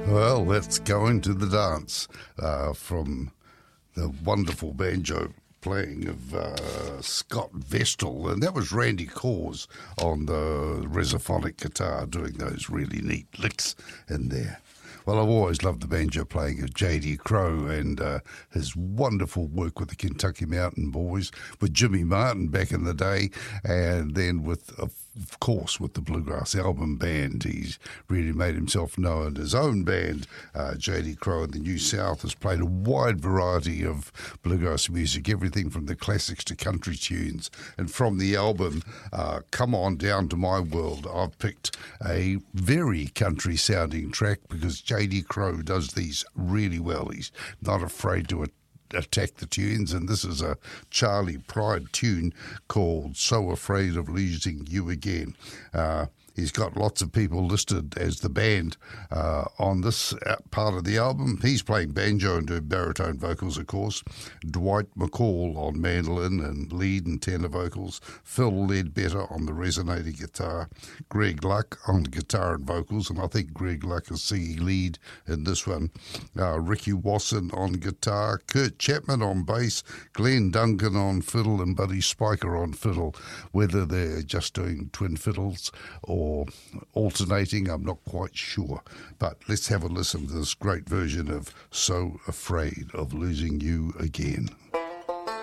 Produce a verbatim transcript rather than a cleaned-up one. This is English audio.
Well, let's go into the dance uh, from the wonderful banjo playing of uh, Scott Vestal, and that was Randy Cause on the Resophonic guitar doing those really neat licks in there. Well, I've always loved the banjo playing of J D Crowe and uh, his wonderful work with the Kentucky Mountain Boys, with Jimmy Martin back in the day, and then with, of course, with the Bluegrass Album Band. He's really made himself known. His own band, uh, J D Crowe and the New South, has played a wide variety of bluegrass music, everything from the classics to country tunes. And from the album, uh, Come On Down to My World, I've picked a very country-sounding track because J D Crowe does these really well. He's not afraid to attack the tunes, and this is a Charlie Pride tune called So Afraid of Losing You Again. Uh, he's got lots of people listed as the band uh, on this part of the album. He's playing banjo and doing baritone vocals, of course. Dwight McCall on mandolin and lead and tenor vocals. Phil Ledbetter on the resonating guitar. Greg Luck on guitar and vocals, and I think Greg Luck is singing lead in this one. Uh, Ricky Wasson on guitar. Kurt Chapman on bass. Glenn Duncan on fiddle and Buddy Spiker on fiddle. Whether they're just doing twin fiddles or or alternating, I'm not quite sure. But let's have a listen to this great version of So Afraid of Losing You Again.